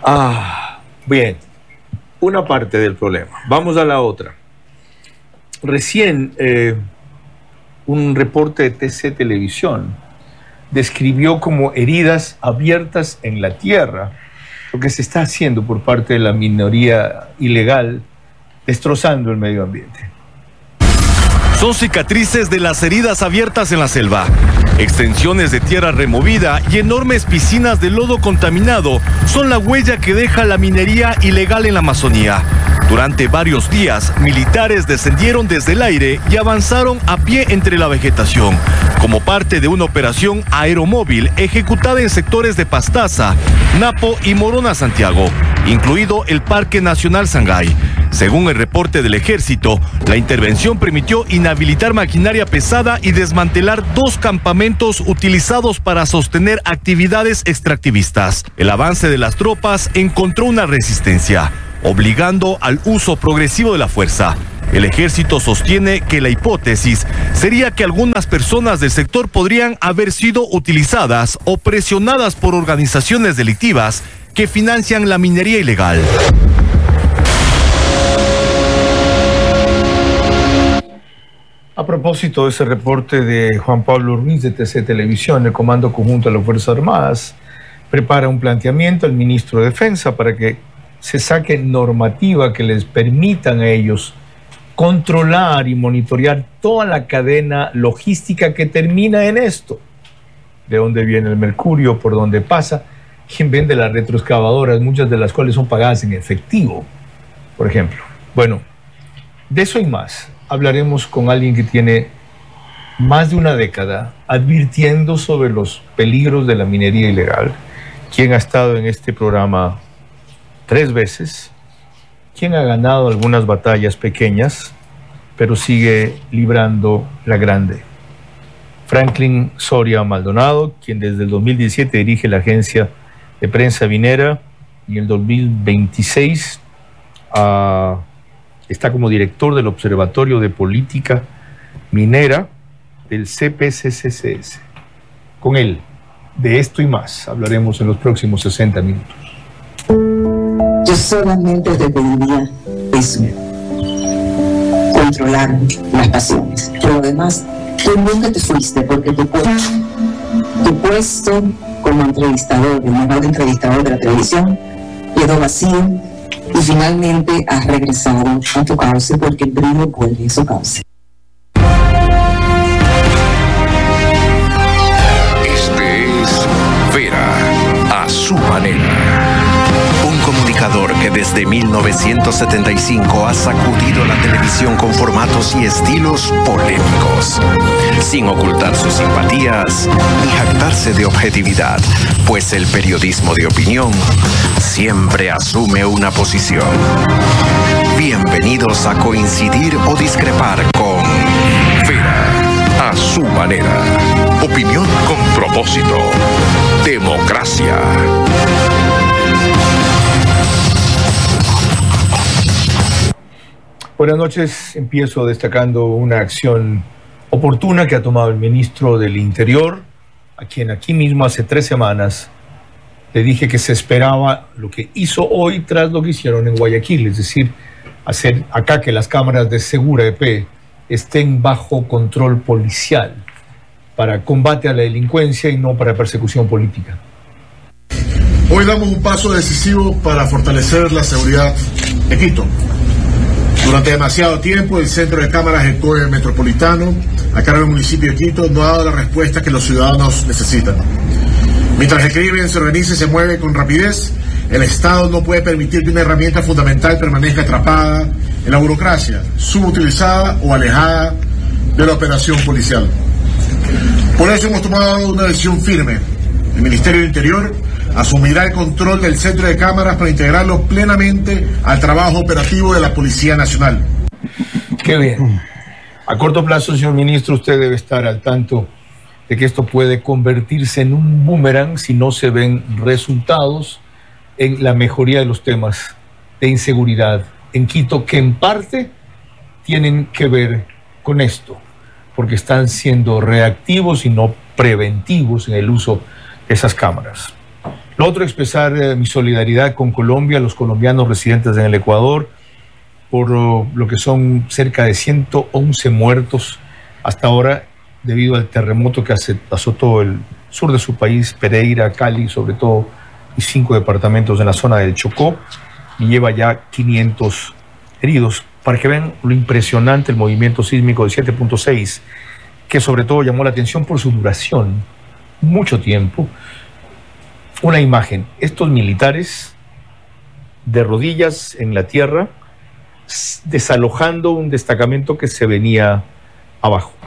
Bien, una parte del problema. Vamos a la otra. Recién un reporte de TC Televisión describió como heridas abiertas en la tierra lo que se está haciendo por parte de la minería ilegal, destrozando el medio ambiente. Son cicatrices de las heridas abiertas en la selva, extensiones de tierra removida y enormes piscinas de lodo contaminado son la huella que deja la minería ilegal en la Amazonía. Durante varios días, militares descendieron desde el aire y avanzaron a pie entre la vegetación, como parte de una operación aeromóvil ejecutada en sectores de Pastaza, Napo y Morona, Santiago, incluido el Parque Nacional Sangay. Según el reporte del ejército, la intervención permitió inhabilitar maquinaria pesada y desmantelar 2 campamentos utilizados para sostener actividades extractivistas. El avance de las tropas encontró una resistencia, obligando al uso progresivo de la fuerza. El ejército sostiene que la hipótesis sería que algunas personas del sector podrían haber sido utilizadas o presionadas por organizaciones delictivas que financian la minería ilegal. A propósito de ese reporte de Juan Pablo Ruiz de TC Televisión, el Comando Conjunto de las Fuerzas Armadas prepara un planteamiento al ministro de Defensa para que se saque normativa que les permitan a ellos controlar y monitorear toda la cadena logística que termina en esto. De dónde viene el mercurio, por dónde pasa, quién vende las retroexcavadoras, muchas de las cuales son pagadas en efectivo, por ejemplo. Bueno, de eso y más hablaremos con alguien que tiene más de una década advirtiendo sobre los peligros de la minería ilegal, quien ha estado en este programa 3 veces, quien ha ganado algunas batallas pequeñas, pero sigue librando la grande. Franklin Soria Maldonado, quien desde el 2017 dirige la agencia de prensa minera y en el 2026 está como director del Observatorio de Política Minera del CPCCS. Con él, de esto y más, hablaremos en los próximos 60 minutos. Yo solamente te pediría eso, controlar las pasiones. Pero además, tú nunca te fuiste porque tu puesto como entrevistador, el mejor entrevistador de la televisión, quedó vacío y finalmente has regresado a tu cauce porque el brillo vuelve a su cauce. Este es Vera, a su manera. Un comunicador que desde 1975 ha sacudido la televisión con formatos y estilos polémicos, sin ocultar sus simpatías ni jactarse de objetividad, pues el periodismo de opinión siempre asume una posición. Bienvenidos a coincidir o discrepar con Vera, a su manera. Opinión con propósito. Democracia. Buenas noches. Empiezo destacando una acción oportuna que ha tomado el ministro del Interior, a quien aquí mismo hace 3 semanas le dije que se esperaba lo que hizo hoy tras lo que hicieron en Guayaquil, es decir, hacer acá que las cámaras de Segura EP estén bajo control policial para combate a la delincuencia y no para persecución política. Hoy damos un paso decisivo para fortalecer la seguridad de Quito. Durante demasiado tiempo, el Centro de Cámaras del COE Metropolitano, a cargo del municipio de Quito, no ha dado la respuesta que los ciudadanos necesitan. Mientras el crimen se organiza y se mueve con rapidez, el Estado no puede permitir que una herramienta fundamental permanezca atrapada en la burocracia, subutilizada o alejada de la operación policial. Por eso hemos tomado una decisión firme. El Ministerio del Interior asumirá el control del Centro de Cámaras para integrarlo plenamente al trabajo operativo de la Policía Nacional. Qué bien. A corto plazo, señor ministro, usted debe estar al tanto de que esto puede convertirse en un boomerang si no se ven resultados en la mejoría de los temas de inseguridad en Quito, que en parte tienen que ver con esto, porque están siendo reactivos y no preventivos en el uso de esas cámaras. Lo otro, expresar mi solidaridad con Colombia, los colombianos residentes en el Ecuador, por lo que son cerca de 111 muertos hasta ahora debido al terremoto que azotó el sur de su país, Pereira, Cali sobre todo, y 5 departamentos en la zona del Chocó, y lleva ya 500 heridos. Para que vean lo impresionante el movimiento sísmico de 7.6, que sobre todo llamó la atención por su duración, mucho tiempo. Una imagen, estos militares de rodillas en la tierra, desalojando un destacamento que se venía abajo.